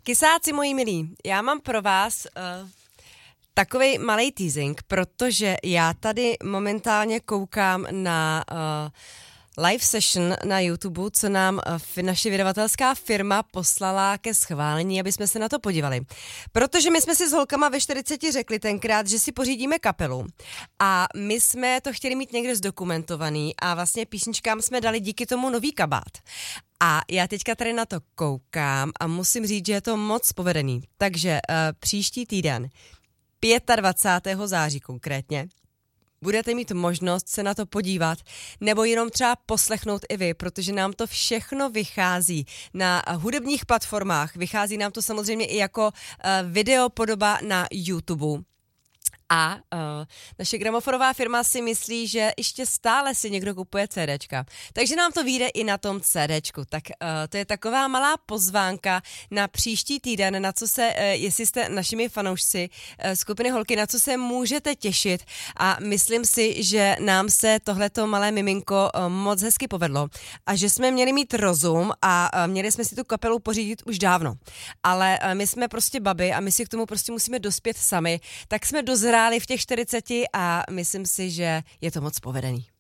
Kysáci moji milí, já mám pro vás takový malej teasing, protože já tady momentálně koukám na live session na YouTube, co nám naše vydavatelská firma poslala ke schválení, aby jsme se na to podívali. Protože my jsme si s holkama ve 40 řekli tenkrát, že si pořídíme kapelu a my jsme to chtěli mít někde zdokumentovaný a vlastně písničkám jsme dali díky tomu nový kabát. A já teďka tady na to koukám a musím říct, že je to moc povedený. Takže příští týden, 25. září konkrétně, budete mít možnost se na to podívat nebo jenom třeba poslechnout i vy, protože nám to všechno vychází na hudebních platformách, vychází nám to samozřejmě i jako videopodoba na YouTube. A naše gramofonová firma si myslí, že ještě stále si někdo kupuje CDčka. Takže nám to vyjde i na tom CDčku. Tak to je taková malá pozvánka na příští týden, na co se, jestli jste našimi fanoušci skupiny Holky, na co se můžete těšit. A myslím si, že nám se tohleto malé miminko moc hezky povedlo. A že jsme měli mít rozum a měli jsme si tu kapelu pořídit už dávno. Ale my jsme prostě baby a my si k tomu prostě musíme dospět sami. Tak jsme dozráli v těch 40 a myslím si, že je to moc povedený.